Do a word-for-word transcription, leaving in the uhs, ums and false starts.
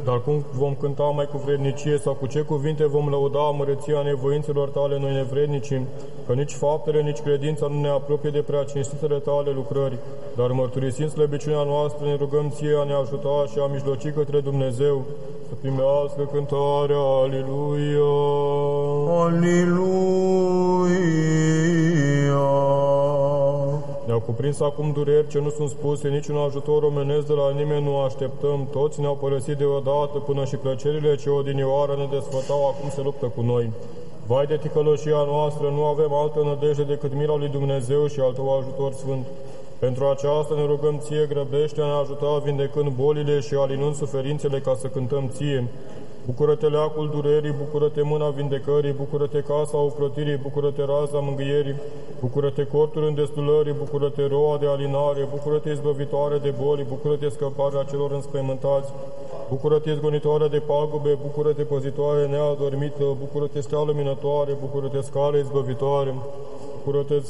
Dar cum vom cânta mai cu vrednicie sau cu ce cuvinte vom lăuda măreția nevoințelor tale noi nevrednici, că nici faptele, nici credința nu ne apropie de prea cinstitele tale lucrări, dar mărturisind slăbiciunea noastră ne rugăm ție a ne ajuta și a mijloci către Dumnezeu să primească cântarea Aliluia. Aliluia. Ne-au cuprins acum dureri ce nu sunt spuse, niciun ajutor omenesc de la nimeni nu așteptăm. Toți ne-au părăsit deodată, până și plăcerile ce odinioară ne desfătau acum se luptă cu noi. Vai de ticăloșia noastră, nu avem altă nădejde decât mila lui Dumnezeu și al tău ajutor sfânt. Pentru aceasta ne rugăm ție, grăbește a ne ajuta vindecând bolile și alinând suferințele ca să cântăm ție. Bucură-te leacul durerii, bucură-te mâna vindecării, bucură-te casa ocrotirii, bucură-te raza mângâierii, bucură-te cortul îndestulării, bucură-te roa de alinare, bucură-te izbăvitoare de boli, bucură-te scăparea celor înspăimântați, bucură-te izgonitoare de pagube, bucură-te păzitoare neadormită, bucură-te stea luminătoare, bucură-te scale izbăvitoare, bucură-te